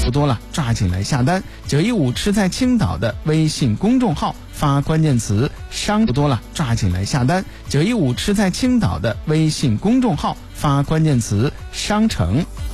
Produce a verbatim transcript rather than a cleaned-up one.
不多了，抓紧来下单。九一五吃在青岛的微信公众号发关键词商不多了，抓紧来下单。九一五吃在青岛的微信公众号发关键词商城。